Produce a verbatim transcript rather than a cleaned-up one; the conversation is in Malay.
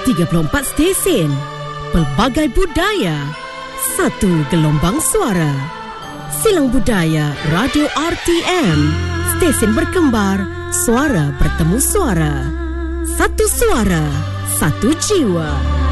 tiga puluh empat stesen, pelbagai budaya, satu gelombang suara. Silang Budaya Radio R T M, stesen berkembar, suara bertemu suara. Satu suara, satu jiwa.